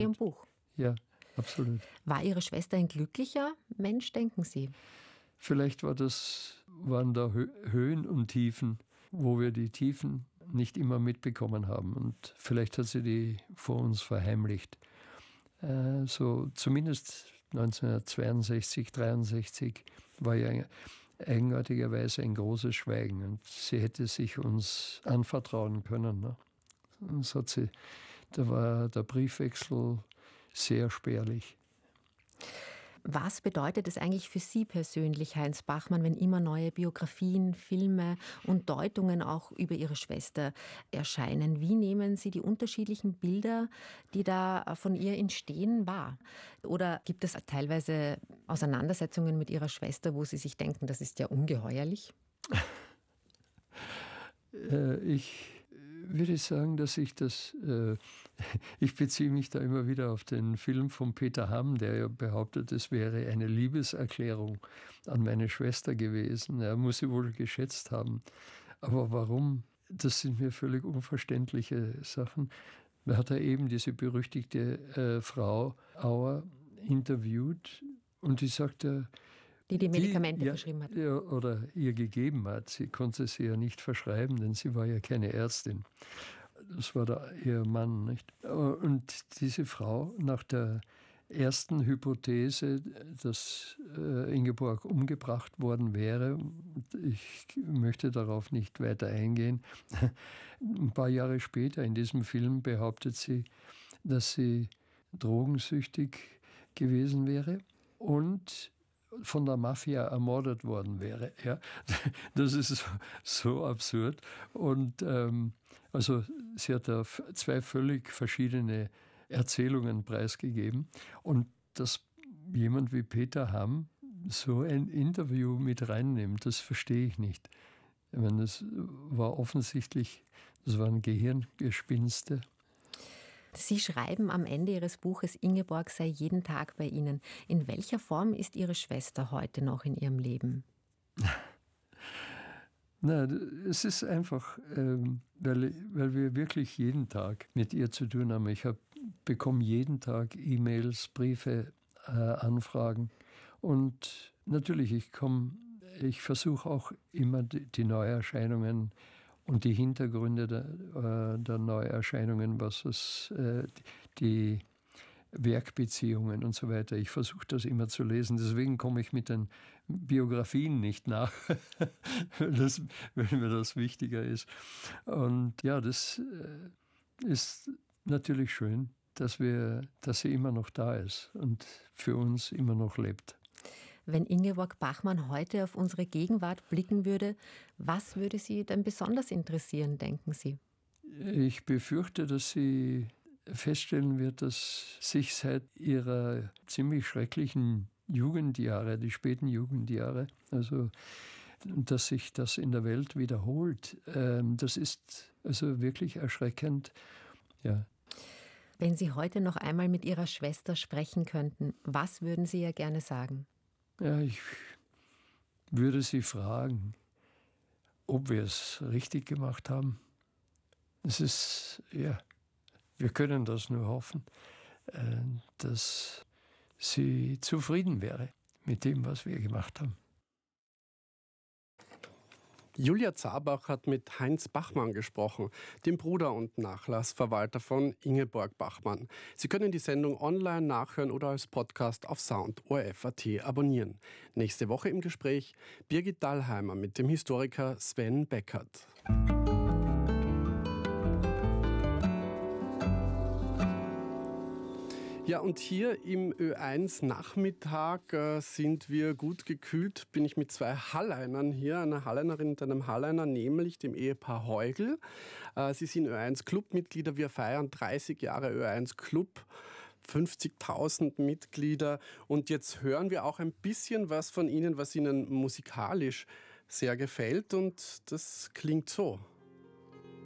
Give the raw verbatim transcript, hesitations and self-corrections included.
Ihrem Buch. Ja, absolut. War Ihre Schwester ein glücklicher Mensch, denken Sie? Vielleicht war das, waren da Höhen und Tiefen, wo wir die Tiefen nicht immer mitbekommen haben. Und vielleicht hat sie die vor uns verheimlicht. Äh, so zumindest neunzehnhundertzweiundsechzig, dreiundsechzig war ja eigenartigerweise ein großes Schweigen. Und sie hätte sich uns anvertrauen können. Ne? Das hat sie, da war der Briefwechsel sehr spärlich. Was bedeutet es eigentlich für Sie persönlich, Heinz Bachmann, wenn immer neue Biografien, Filme und Deutungen auch über Ihre Schwester erscheinen? Wie nehmen Sie die unterschiedlichen Bilder, die da von ihr entstehen, wahr? Oder gibt es teilweise Auseinandersetzungen mit Ihrer Schwester, wo Sie sich denken, das ist ja ungeheuerlich? äh, ich würde sagen, dass ich das, äh, ich beziehe mich da immer wieder auf den Film von Peter Hamm, der ja behauptet, es wäre eine Liebeserklärung an meine Schwester gewesen. Er muss sie wohl geschätzt haben. Aber warum? Das sind mir völlig unverständliche Sachen. Da hat er eben diese berüchtigte äh, Frau Auer interviewt und die sagte, Die die Medikamente die, ja, verschrieben hat. Ja, oder ihr gegeben hat. Sie konnte sie ja nicht verschreiben, denn sie war ja keine Ärztin. Das war der, ihr Mann, nicht? Und diese Frau, nach der ersten Hypothese, dass äh, Ingeborg umgebracht worden wäre, ich möchte darauf nicht weiter eingehen, ein paar Jahre später in diesem Film behauptet sie, dass sie drogensüchtig gewesen wäre und von der Mafia ermordet worden wäre. Ja, das ist so, so absurd. Und ähm, also sie hat da zwei völlig verschiedene Erzählungen preisgegeben. Und dass jemand wie Peter Hamm so ein Interview mit reinnimmt, das verstehe ich nicht. Ich meine, das war offensichtlich, das waren Gehirngespinste. Sie schreiben am Ende Ihres Buches, Ingeborg sei jeden Tag bei Ihnen. In welcher Form ist Ihre Schwester heute noch in Ihrem Leben? Na, es ist einfach, ähm, weil, weil wir wirklich jeden Tag mit ihr zu tun haben. Ich hab, bekomme jeden Tag E-Mails, Briefe, äh, Anfragen. Und natürlich, ich komme, ich versuche auch immer die, die Neuerscheinungen und die Hintergründe der, der Neuerscheinungen, was es, äh, die Werkbeziehungen und so weiter. Ich versuche das immer zu lesen. Deswegen komme ich mit den Biografien nicht nach, das, wenn mir das wichtiger ist. Und ja, das ist natürlich schön, dass, wir, dass sie immer noch da ist und für uns immer noch lebt. Wenn Ingeborg Bachmann heute auf unsere Gegenwart blicken würde, was würde Sie denn besonders interessieren, denken Sie? Ich befürchte, dass sie feststellen wird, dass sich seit ihrer ziemlich schrecklichen Jugendjahre, die späten Jugendjahre, also dass sich das in der Welt wiederholt, das ist also wirklich erschreckend. Ja. Wenn Sie heute noch einmal mit Ihrer Schwester sprechen könnten, was würden Sie ihr gerne sagen? Ja, ich würde sie fragen, ob wir es richtig gemacht haben. Es ist, ja, wir können das nur hoffen, dass sie zufrieden wäre mit dem, was wir gemacht haben. Julia Zabach hat mit Heinz Bachmann gesprochen, dem Bruder und Nachlassverwalter von Ingeborg Bachmann. Sie können die Sendung online nachhören oder als Podcast auf Sound O R F Punkt A T abonnieren. Nächste Woche im Gespräch Birgit Dallheimer mit dem Historiker Sven Beckert. Ja, und hier im Ö eins Nachmittag äh, sind wir gut gekühlt, bin ich mit zwei Halleinern hier, einer Halleinerin und einem Halleiner, nämlich dem Ehepaar Heugl. Äh, sie sind Ö eins Clubmitglieder, wir feiern dreißig Jahre Ö eins Club, fünfzigtausend Mitglieder und jetzt hören wir auch ein bisschen was von Ihnen, was Ihnen musikalisch sehr gefällt und das klingt so.